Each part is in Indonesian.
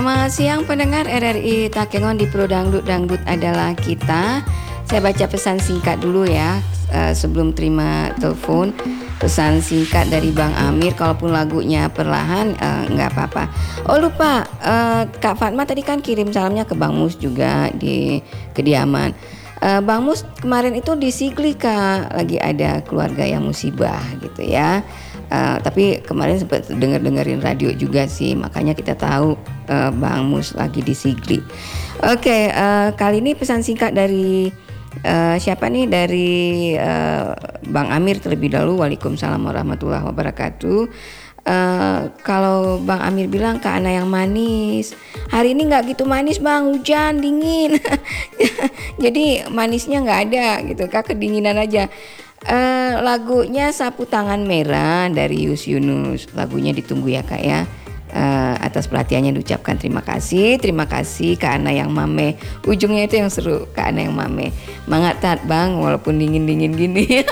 Selamat siang pendengar RRI Takengon di Pro Dangdut adalah kita. Saya baca pesan singkat dulu ya sebelum terima telepon. Pesan singkat dari Bang Amir, kalaupun lagunya perlahan nggak apa-apa. Oh lupa, Kak Fatma tadi kan kirim salamnya ke Bang Mus juga di kediaman. Bang Mus kemarin itu di Sigli Kak, lagi ada keluarga yang musibah gitu ya. Tapi kemarin sempat dengerin radio juga sih, makanya kita tahu Bang Mus lagi di Sigli. Oke, kali ini pesan singkat dari siapa nih? Dari Bang Amir terlebih dahulu. Waalaikumsalam warahmatullahi wabarakatuh. Kalau Bang Amir bilang ke anak yang manis, hari ini nggak gitu manis Bang, hujan dingin. Jadi manisnya nggak ada gitu, Kak, kedinginan aja. Lagunya Sapu Tangan Merah dari Yus Yunus. Lagunya ditunggu ya Kak ya. Atas perhatiannya diucapkan terima kasih ke anak yang mame. Ujungnya itu yang seru, ke anak yang mame. Mangat Bang, walaupun dingin-dingin gini.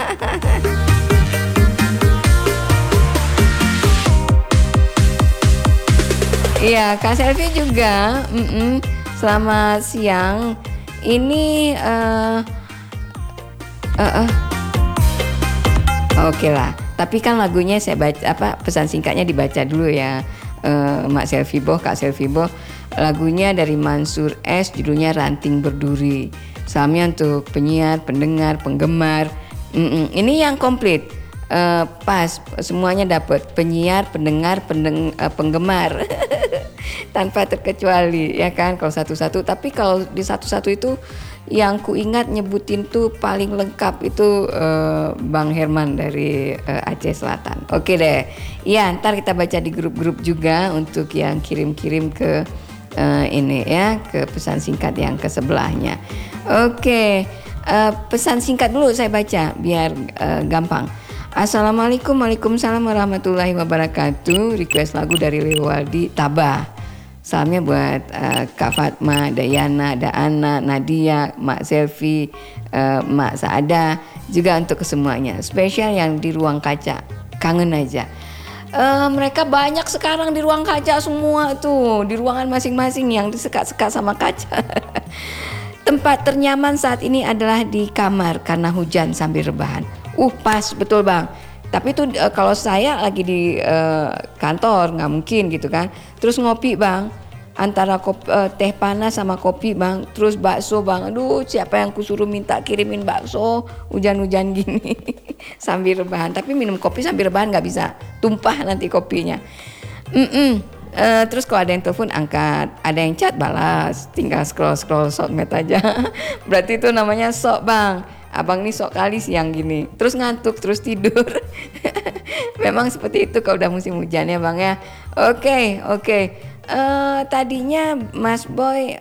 Iya, Kak Selvi juga. Selamat siang. Ini oke lah. Tapi kan lagunya saya baca pesan singkatnya dibaca dulu ya. Mak Selvi Boh, Kak Selvi Boh. Lagunya dari Mansur S, judulnya Ranting Berduri. Salamnya untuk penyiar, pendengar, penggemar. Ini yang komplit. Pas semuanya dapat, penyiar, pendengar, penggemar. Tanpa terkecuali ya kan, kalau satu-satu. Tapi kalau di satu-satu itu yang ku ingat nyebutin tuh paling lengkap itu Bang Herman dari Aceh Selatan. Oke deh. Ya, ntar kita baca di grup-grup juga untuk yang kirim-kirim ke ini ya, ke pesan singkat yang ke sebelahnya. Oke. Pesan singkat dulu saya baca biar gampang. Assalamualaikum, waalaikumsalam warahmatullahi wabarakatuh. Request lagu dari Lewaldi Tabah. Salamnya buat Kak Fatma, Dayana, Daana, Nadia, Mak Selvi, Mak Saada, juga untuk kesemuanya. Spesial yang di ruang kaca, kangen aja. Mereka banyak sekarang di ruang kaca semua tuh, di ruangan masing-masing yang disekat-sekat sama kaca. Tempat ternyaman saat ini adalah di kamar karena hujan sambil rebahan. Pas betul Bang. Tapi itu kalau saya lagi di kantor nggak mungkin gitu kan. Terus ngopi Bang, antara teh panas sama kopi Bang. Terus bakso Bang. Aduh, siapa yang kusuruh minta kirimin bakso hujan-hujan gini sambil rebahan. Tapi minum kopi sambil rebahan nggak bisa, tumpah nanti kopinya. Terus kalau ada yang telepon angkat, ada yang chat balas, tinggal scroll sosmed aja. Berarti itu namanya sok Bang. Abang nih sok kali siang gini, terus ngantuk, terus tidur. Memang seperti itu kalau udah musim hujan ya Bang ya. Oke. Tadinya Mas Boy,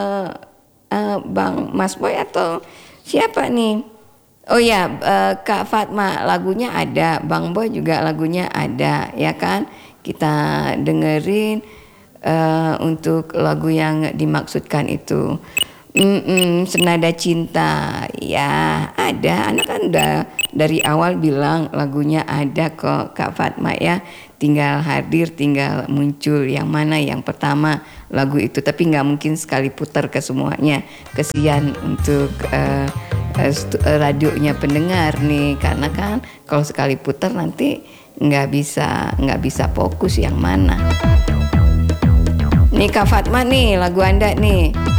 Bang Mas Boy atau siapa nih? Oh ya, Kak Fatma lagunya ada, Bang Boy juga lagunya ada, ya kan? Kita dengerin untuk lagu yang dimaksudkan itu. Senada Cinta ya ada. Anak kan udah dari awal bilang lagunya ada kok Kak Fatma ya, tinggal hadir, tinggal muncul yang mana yang pertama lagu itu. Tapi nggak mungkin sekali putar ke semuanya, kesian untuk radionya pendengar nih, karena kan kalau sekali putar nanti nggak bisa fokus yang mana. Nih Kak Fatma nih lagu Anda nih.